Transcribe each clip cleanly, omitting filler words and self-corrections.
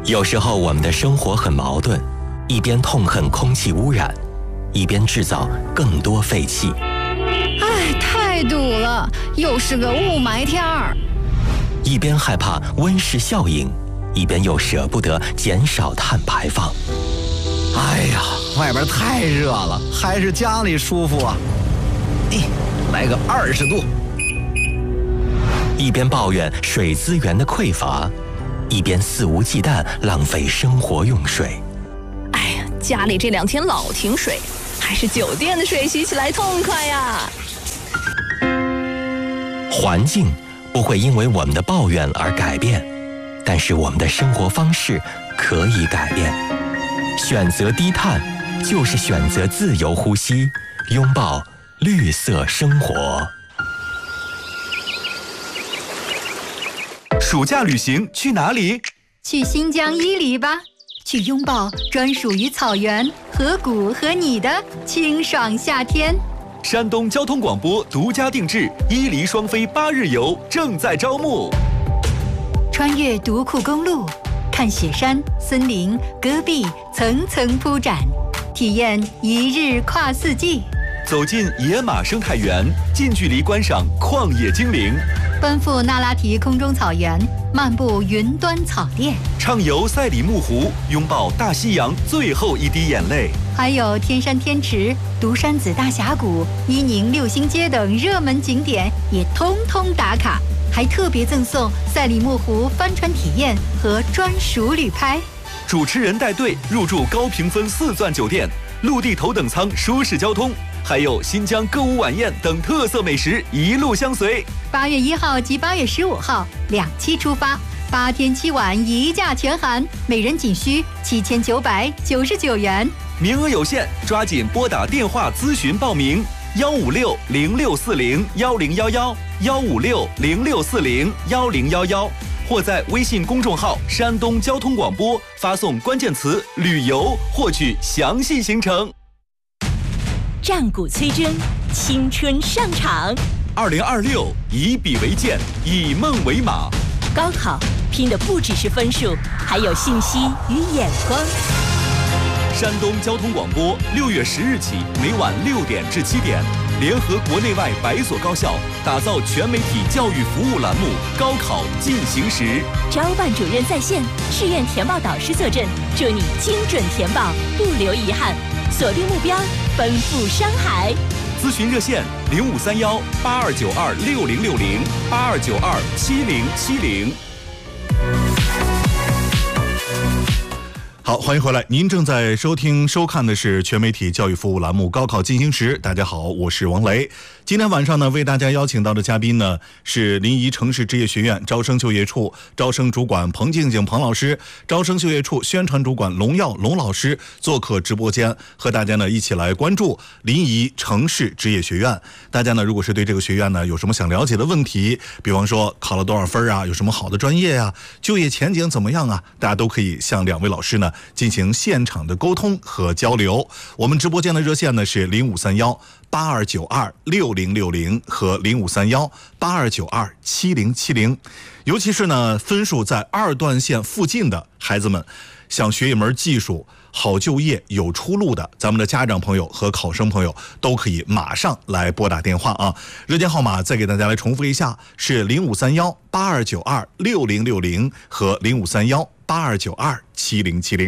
有时候我们的生活很矛盾，一边痛恨空气污染，一边制造更多废气。 哎，太堵了，又是个雾霾天儿。 一边害怕温室效应，一边又舍不得减少碳排放。 哎呀，外边太热了，还是家里舒服啊！来个20度。 一边抱怨水资源的匮乏，一边肆无忌惮浪费生活用水。 哎呀，家里这2天老停水，还是酒店的水洗起来痛快呀！ 环境不会因为我们的抱怨而改变，但是我们的生活方式可以改变。选择低碳，就是选择自由呼吸，拥抱绿色生活。 暑假旅行去哪里？ 去新疆伊犁吧，去拥抱专属于草原、河谷和你的清爽夏天。 山东交通广播独家定制伊犁双飞8日游正在招募。 穿越独库公路，看雪山、森林、戈壁层层铺展，体验1日跨4季。 走进野马生态园，近距离观赏旷野精灵。 奔赴那拉提空中草原，漫步云端草甸， 畅游赛里木湖，拥抱大西洋最后一滴眼泪。 还有天山天池、独山子大峡谷、伊宁6星街等热门景点也通通打卡，还特别赠送赛里木湖帆船体验和专属旅拍。 主持人带队入住高评分4钻酒店，陆地头等舱舒适交通，还有新疆歌舞晚宴等特色美食一路相随。 8月1号及8月15号2期出发，8天7晚1价全含，每人仅需7999元。 名额有限，抓紧拨打电话咨询报名：156-0640-1011，156-0640-1011，或在微信公众号山东交通广播发送关键词旅游，获取详细行程。 战鼓催征，青春上场。 2026，以笔为鉴，以梦为马。 高考拼的不只是分数，还有信息与眼光。 山东交通广播6月10日起，每晚6点至7点，联合国内外100所高校，打造全媒体教育服务栏目《高考进行时》。 招办主任在线，试验填报导师坐镇，祝你精准填报，不留遗憾。锁定目标，奔赴山海。 咨询热线：0531-8292-6060，8292-7070。 好，欢迎回来！您正在收看的是全媒体教育服务栏目《高考进行时》。大家好，我是王雷。今天晚上呢，为大家邀请到的嘉宾呢是临沂城市职业学院招生就业处招生主管彭静静彭老师，招生就业处宣传主管龙耀龙老师做客直播间，和大家呢一起来关注临沂城市职业学院。大家呢，如果是对这个学院呢有什么想了解的问题，比方说考了多少分啊，有什么好的专业啊，就业前景怎么样啊，大家都可以向2位老师呢进行现场的沟通和交流。我们直播间的热线呢是0531-8292-6060和0531-8292-7070。尤其是呢，分数在2段线附近的孩子们，想学一门技术，好就业有出路的，咱们的家长朋友和考生朋友都可以马上来拨打电话啊！热线号码再给大家来重复一下，是0531-8292-6060和0531-8292-7070。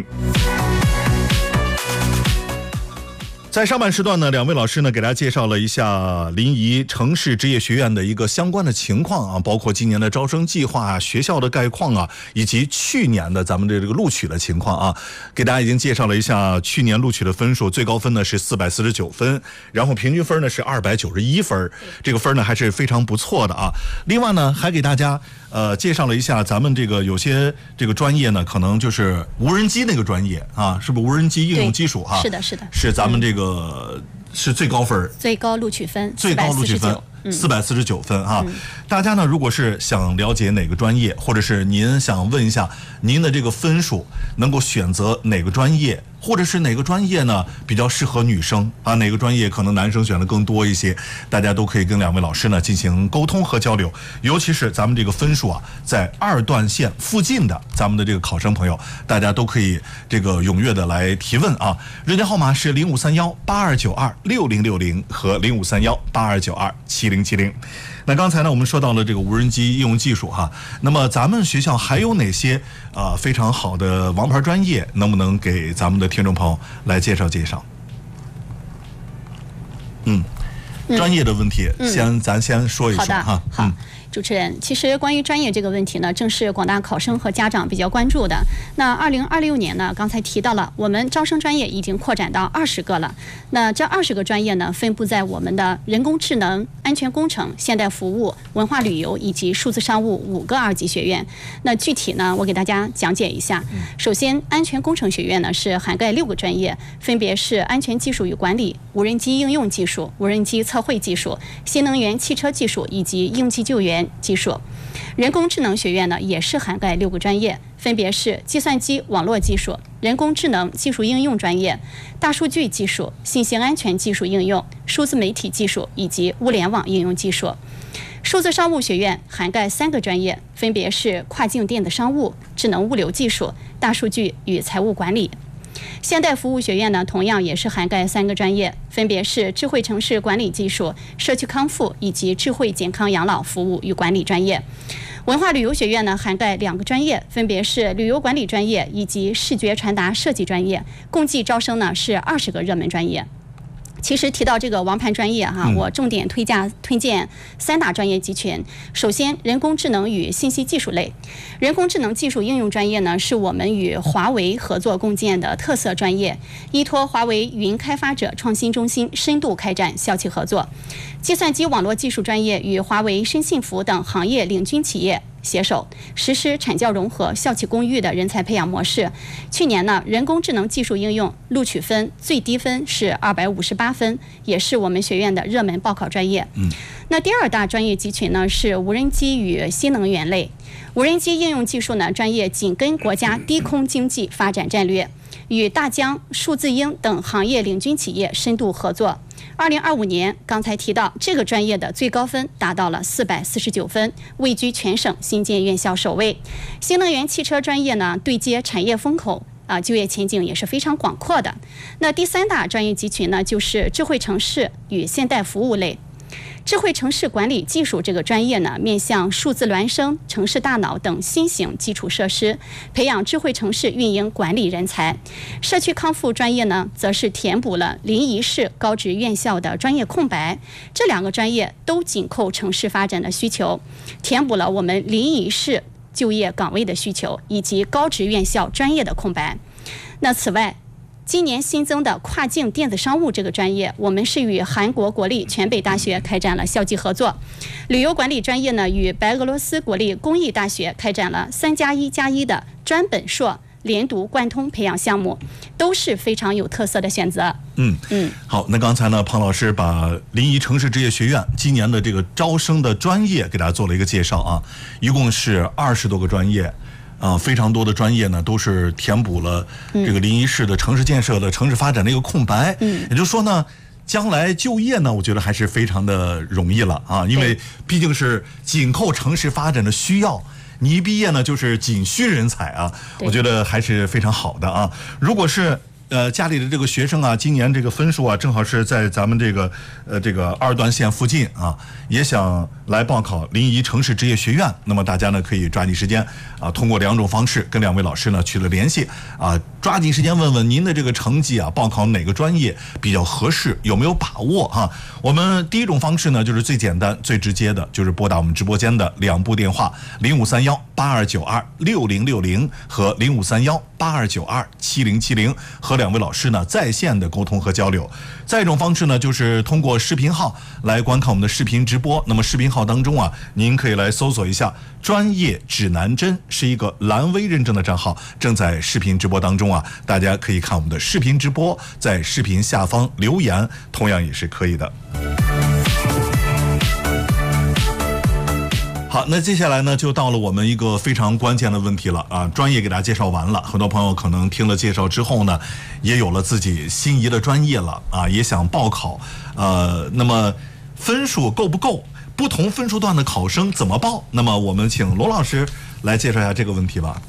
在上半时段呢，2位老师呢给大家介绍了一下临沂城市职业学院的一个相关的情况啊，包括今年的招生计划啊、学校的概况啊，以及去年的咱们的这个录取的情况啊，给大家已经介绍了一下去年录取的分数，最高分呢是449分，然后平均分呢是291分，这个分呢还是非常不错的啊。另外呢，还给大家介绍了一下咱们这个有些这个专业呢，可能就是无人机那个专业啊，是不是无人机应用技术啊？ 是的，是的， 是咱们这个。是最高分， 最高录取分 449分啊！大家呢，如果是想了解哪个专业，或者是您想问一下您的这个分数能够选择哪个专业， 或者是哪个专业呢比较适合女生啊，哪个专业可能男生选的更多一些，大家都可以跟两位老师呢进行沟通和交流。尤其是咱们这个分数啊在2段线附近的咱们的这个考生朋友，大家都可以这个踊跃的来提问啊。热线号码是0531826060和053182927070。那刚才呢我们说到了这个无人机应用技术哈，那么咱们学校还有哪些非常好的王牌专业，能不能给咱们的听众朋友来介绍介绍？专业的问题，咱先说一说哈。 好。主持人，其实关于专业这个问题呢，正是广大考生和家长比较关注的。那2026年呢，刚才提到了，我们招生专业已经扩展到20个了。那这20个专业呢，分布在我们的人工智能、安全工程、现代服务、文化旅游以及数字商务5个2级学院。那具体呢，我给大家讲解一下。首先，安全工程学院呢是涵盖6个专业，分别是安全技术与管理、无人机应用技术、无人机测绘技术、新能源汽车技术以及应急救援技术。人工智能学院呢也是涵盖6个专业，分别是计算机网络技术、人工智能技术应用专业、大数据技术、信息安全技术应用、数字媒体技术以及物联网应用技术。数字商务学院涵盖3个专业，分别是跨境电子商务、智能物流技术、大数据与财务管理。现代服务学院呢，同样也是涵盖3个专业，分别是智慧城市管理技术、社区康复以及智慧健康养老服务与管理专业。文化旅游学院呢，涵盖2个专业，分别是旅游管理专业以及视觉传达设计专业，共计招生呢是20个热门专业。其实提到这个王牌专业哈，我重点推荐3大专业集群。首先，人工智能与信息技术类，人工智能技术应用专业呢，是我们与华为合作共建的特色专业，依托华为云开发者创新中心深度开展校企合作。计算机网络技术专业与华为、深信服等行业领军企业携手实施产教融合、校企共育的人才培养模式。去年呢，人工智能技术应用录取分最低分是258分，也是我们学院的热门报考专业。那第2大专业集群呢是无人机与新能源类。无人机应用技术呢专业紧跟国家低空经济发展战略，与大疆、数字鹰等行业领军企业深度合作。2025年，刚才提到这个专业的最高分达到了449分，位居全省新建院校首位。新能源汽车专业呢，对接产业风口就业前景也是非常广阔的。那第3大专业集群呢，就是智慧城市与现代服务类。智慧城市管理技术这个专业呢，面向数字孪生、城市大脑等新型基础设施，培养智慧城市运营管理人才。社区康复专业呢，则是填补了临沂市高职院校的专业空白。这2个专业都紧扣城市发展的需求，填补了我们临沂市就业岗位的需求以及高职院校专业的空白。那此外，今年新增的跨境电子商务这个专业，我们是与韩国国立全北大学开展了校际合作。旅游管理专业呢，与白俄罗斯国立工艺大学开展了3+1+1的专本硕连读贯通培养项目，都是非常有特色的选择。 好，那刚才呢，庞老师把临沂城市职业学院今年的这个招生的专业给大家做了一个介绍啊，一共是20多个专业。非常多的专业呢，都是填补了这个临沂市的城市建设的城市发展的一个空白。也就是说呢，将来就业呢，我觉得还是非常的容易了啊，因为毕竟是紧扣城市发展的需要。你一毕业呢，就是紧需人才啊，我觉得还是非常好的啊。如果是家里的这个学生啊，今年这个分数啊，正好是在咱们这个2段线附近啊，也想来报考临沂城市职业学院，那么大家呢可以抓紧时间啊，通过2种方式跟2位老师呢取得联系啊，抓紧时间问问您的这个成绩啊，报考哪个专业比较合适，有没有把握哈？我们第1种方式呢，就是最简单、最直接的，就是拨打我们直播间的2部电话：0531826060和053182927070，和2位老师呢在线的沟通和交流。再一种方式呢，就是通过视频号来观看我们的视频直播。那么视频号当中啊，您可以来搜索一下专业指南针，是一个蓝 V 认证的账号，正在视频直播当中啊，大家可以看我们的视频直播，在视频下方留言，同样也是可以的。 好，那接下来呢，就到了我们一个非常关键的问题了啊！专业给大家介绍完了，很多朋友可能听了介绍之后呢，也有了自己心仪的专业了啊，也想报考。那么分数够不够？不同分数段的考生怎么报？那么我们请罗老师来介绍一下这个问题吧。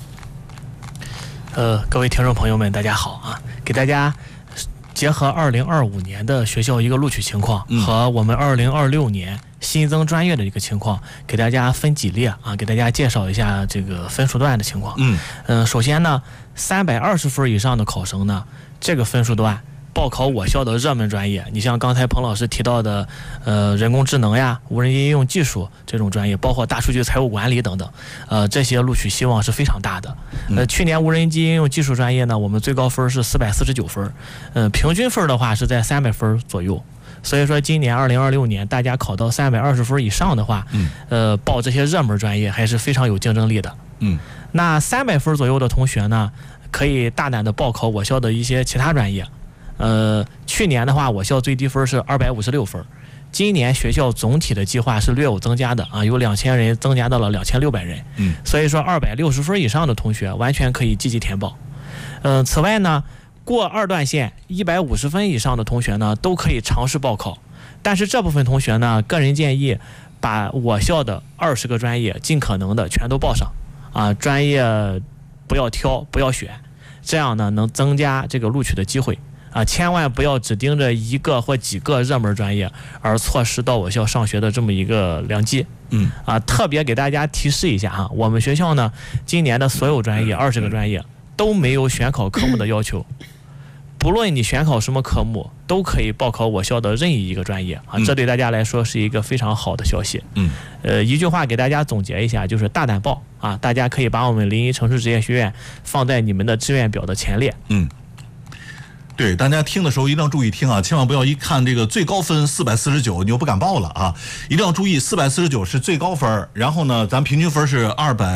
各位听众朋友们，大家好啊！给大家结合2025年的学校一个录取情况和我们2026年新增专业的一个情况，给大家分几列啊，给大家介绍一下这个分数段的情况。首先呢，320分以上的考生呢，这个分数段报考我校的热门专业，你像刚才彭老师提到的，人工智能呀、无人机应用技术这种专业，包括大数据财务管理等等，这些录取希望是非常大的。去年无人机应用技术专业呢，我们最高分是449分，平均分的话是在300分左右。所以说，今年2026年大家考到320分以上的话，报这些热门专业还是非常有竞争力的。那300分左右的同学呢，可以大胆的报考我校的一些其他专业。去年的话，我校最低分是256分，今年学校总体的计划是略有增加的啊，由2000人增加到了2600人。所以说260分以上的同学完全可以积极填报。此外呢，过2段线150分以上的同学呢，都可以尝试报考。但是这部分同学呢，个人建议把我校的20个专业尽可能的全都报上啊，专业不要挑，不要选，这样呢能增加这个录取的机会。千万不要只盯着一个或几个热门专业，而错失到我校上学的这么一个良机。特别给大家提示一下啊，我们学校呢，今年的所有专业20个专业都没有选考科目的要求，不论你选考什么科目，都可以报考我校的任意一个专业啊，这对大家来说是一个非常好的消息。一句话给大家总结一下，就是大胆报啊！大家可以把我们临沂城市职业学院放在你们的志愿表的前列。 对，大家听的时候一定要注意听啊，千万不要一看这个最高分449你就不敢报了啊！一定要注意，449是最高分，然后呢，咱平均分是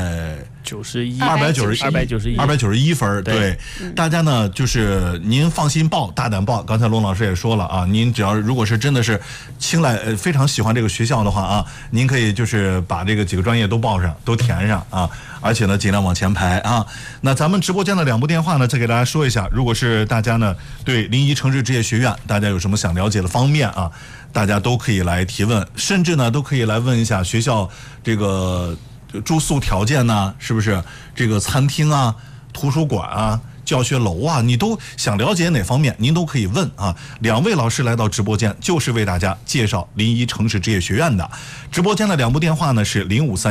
291分。对，大家呢就是您放心报，大胆报。刚才龙老师也说了啊，您只要如果是真的是青睐非常喜欢这个学校的话啊，您可以就是把这个几个专业都报上，都填上啊。而且呢，尽量往前排啊。那咱们直播间的2部电话呢，再给大家说一下。如果是大家呢对临沂城市职业学院，大家有什么想了解的方面啊，大家都可以来提问，甚至呢都可以来问一下学校这个住宿条件呢，是不是这个餐厅啊、图书馆啊、教学楼啊，你都想了解哪方面，您都可以问啊。2位老师来到直播间，就是为大家介绍临沂城市职业学院的。直播间的2部电话呢是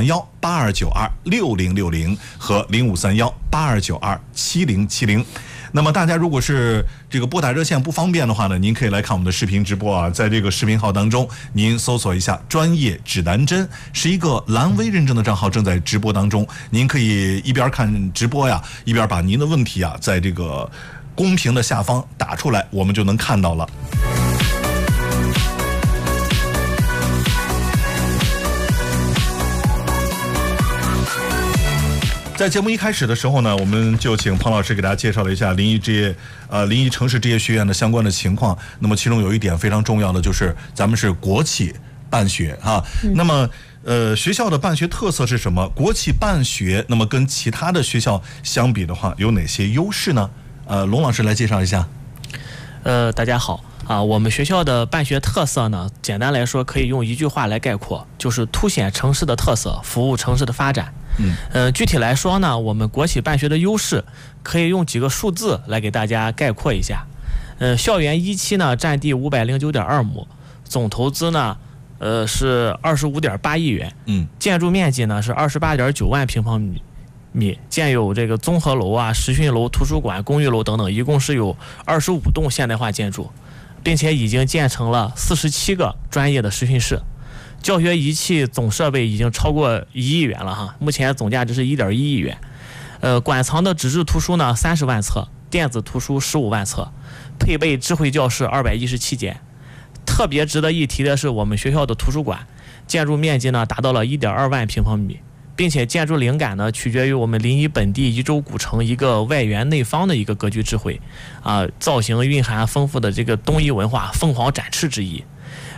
0531826060和0531827070。那么大家如果是这个拨打热线不方便的话呢，您可以来看我们的视频直播啊，在这个视频号当中，您搜索一下专业指南针，是一个蓝 V 认证的账号，正在直播当中，您可以一边看直播呀，一边把您的问题啊，在这个公屏的下方打出来，我们就能看到了。在节目一开始的时候呢，我们就请彭老师给大家介绍了一下临沂城市职业学院的相关的情况。那么其中有一点非常重要的就是咱们是国企办学啊。那么学校的办学特色是什么？国企办学，那么跟其他的学校相比的话，有哪些优势呢？龙老师来介绍一下。 大家好啊，我们学校的办学特色呢，简单来说可以用一句话来概括，就是凸显城市的特色，服务城市的发展。具体来说呢，我们国企办学的优势可以用几个数字来给大家概括一下。校园一期呢占地509.2亩，总投资呢是25.8亿元，建筑面积呢是28.9万平方米，建有这个综合楼啊、实训楼、图书馆、公寓楼等等，一共是有25栋现代化建筑，并且已经建成了47个专业的实训室。教学仪器总设备已经超过1亿元了哈，目前总价值是1.1亿元。馆藏的纸质图书呢30万册，电子图书15万册，配备智慧教室217间。特别值得一提的是，我们学校的图书馆建筑面积呢达到了1.2万平方米，并且建筑灵感呢取决于我们临沂本地宜州古城一个外圆内方的一个格局智慧啊，造型蕴含丰富的这个东夷文化凤凰展翅之意。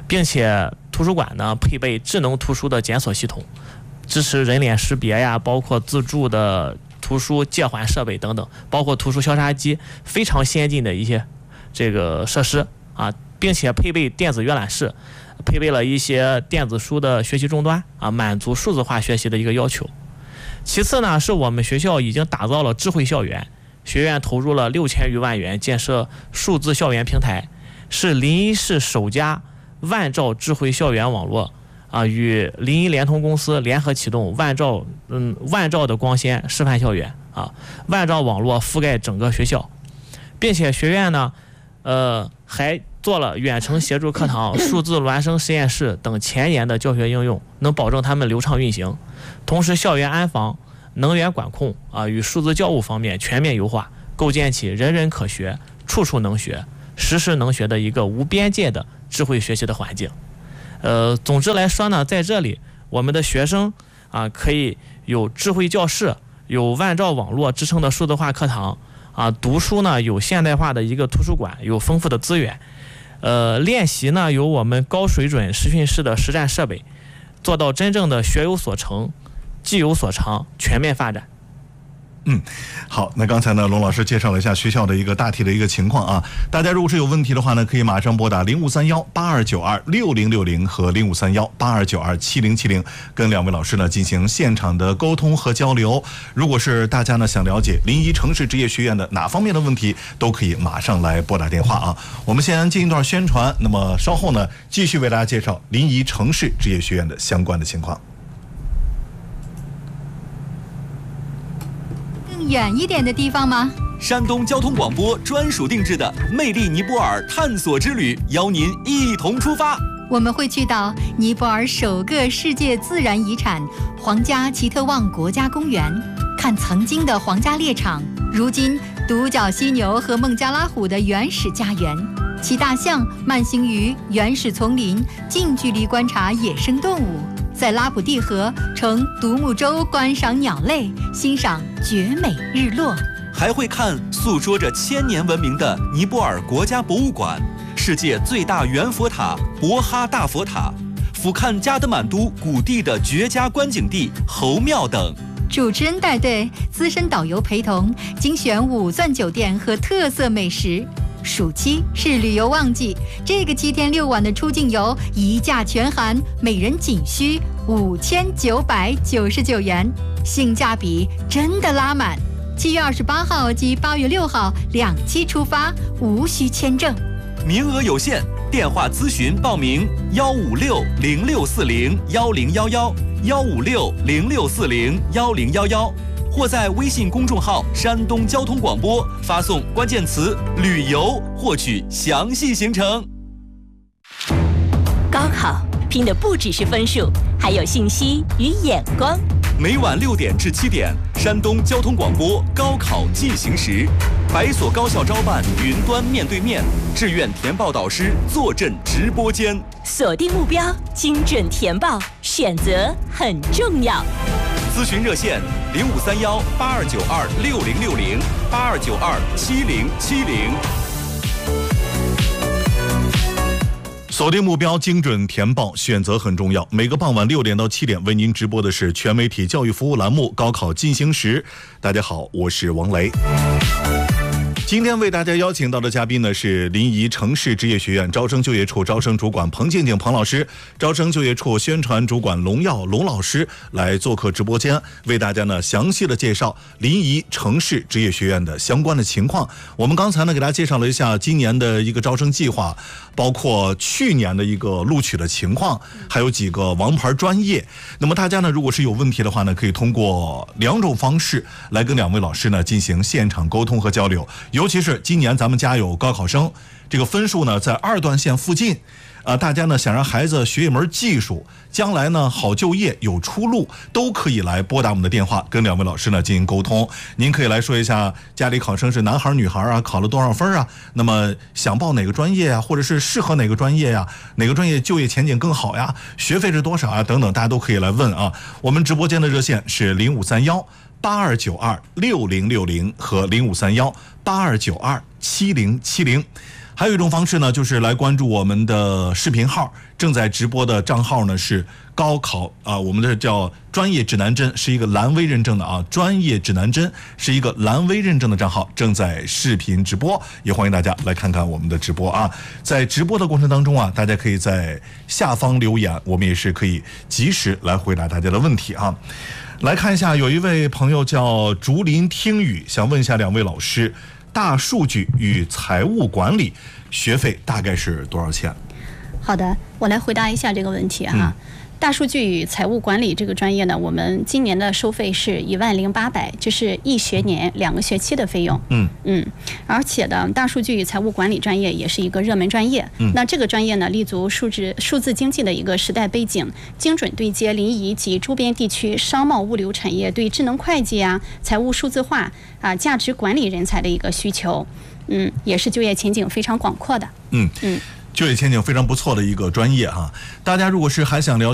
并且图书馆呢配备智能图书的检索系统，支持人脸识别呀，包括自助的图书借还设备等等，包括图书消杀机，非常先进的一些这个设施啊，并且配备电子阅览室，配备了一些电子书的学习终端啊，满足数字化学习的一个要求。其次呢，是我们学校已经打造了智慧校园，学院投入了6000余万元建设数字校园平台，是临沂市首家万兆智慧校园网络啊，与临沂联通公司联合启动万兆的光纤示范校园啊，万兆网络覆盖整个学校，并且学院呢，还做了远程协助课堂、数字孪生实验室等前沿的教学应用，能保证他们流畅运行。同时，校园安防、能源管控啊与数字教务方面全面优化，构建起人人可学、处处能学、时时能学的一个无边界的智慧学习的环境。总之来说呢，在这里我们的学生啊可以有智慧教室，有万兆网络支撑的数字化课堂啊，读书呢有现代化的一个图书馆，有丰富的资源。练习呢有我们高水准实训室的实战设备，做到真正的学有所成、技有所长，全面发展。 好，那刚才呢，龙老师介绍了一下学校的一个大体的一个情况啊。大家如果是有问题的话呢，可以马上拨打053182926060和0531827070，跟两位老师呢进行现场的沟通和交流。如果是大家呢想了解临沂城市职业学院的哪方面的问题，都可以马上来拨打电话啊。我们先进一段宣传，那么稍后呢继续为大家介绍临沂城市职业学院的相关的情况。 远一点的地方吗？ 山东交通广播专属定制的魅力尼泊尔探索之旅，邀您一同出发。 我们会去到尼泊尔首个世界自然遗产皇家奇特旺国家公园，看曾经的皇家猎场，如今独角犀牛和孟加拉虎的原始家园，骑大象、慢行于原始丛林，近距离观察野生动物。在拉普蒂河乘独木舟观赏鸟类，欣赏绝美日落， 还会看诉说着1000年文明的尼泊尔国家博物馆，世界最大圆佛塔博哈大佛塔，俯瞰加德满都古地的绝佳观景地侯庙等。 主持人带队，资深导游陪同，精选5钻酒店和特色美食。暑期是旅游旺季，这个7天6晚的出境游一价全含，每人仅需5999元，性价比真的拉满。7月28号及8月6号2期出发，无需签证， 名额有限，电话咨询报名15606401011，15606401011，或在微信公众号山东交通广播发送关键词旅游，获取详细行程。 高考拼的不只是分数，还有信息与眼光。 每晚6点至7点，山东交通广播高考进行时，百所高校招办云端面对面，志愿填报导师坐镇直播间， 锁定目标，精准填报，选择很重要。 咨询热线053182926060，82927070。 锁定目标，精准填报，选择很重要。每个傍晚6点到7点为您直播的是全媒体教育服务栏目高考进行时。大家好，我是王雷。今天为大家邀请到的嘉宾呢是临沂城市职业学院招生就业处招生主管彭静静彭老师，招生就业处宣传主管龙耀龙老师来做客直播间，为大家呢详细的介绍临沂城市职业学院的相关的情况。我们刚才呢给大家介绍了一下今年的一个招生计划，包括去年的一个录取的情况，还有几个王牌专业。那么大家呢如果是有问题的话呢，可以通过2种方式来跟2位老师呢进行现场沟通和交流。尤其是今年咱们家有高考生，这个分数呢在2段线附近，大家呢想让孩子学一门技术，将来呢好就业有出路，都可以来拨打我们的电话，跟2位老师呢进行沟通。您可以来说一下家里考生是男孩女孩啊，考了多少分啊，那么想报哪个专业啊，或者是适合哪个专业呀，哪个专业就业前景更好呀，学费是多少啊等等，大家都可以来问啊。我们直播间的热线是053182926060和053182927070。 还有一种方式呢，就是来关注我们的视频号，正在直播的账号呢是高考我们的叫专业指南针，是一个蓝 V 认证的啊，专业指南针是一个蓝 V 认证的账号，正在视频直播，也欢迎大家来看看我们的直播啊。在直播的过程当中啊，大家可以在下方留言，我们也是可以及时来回答大家的问题啊。来看一下，有一位朋友叫竹林听雨，想问一下两位老师，大数据与财务管理学费大概是多少钱？ 好的，我来回答一下这个问题哈。大数据与财务管理这个专业呢，我们今年的收费是10800，这是1学年2个学期的费用。而且呢，大数据与财务管理专业也是一个热门专业。那这个专业呢，立足数字经济的一个时代背景，精准对接临沂及周边地区商贸物流产业对智能会计啊、财务数字化啊、价值管理人才的一个需求。也是就业前景非常广阔的。 就业前景非常不错的一个专业哈。大家如果是还想了解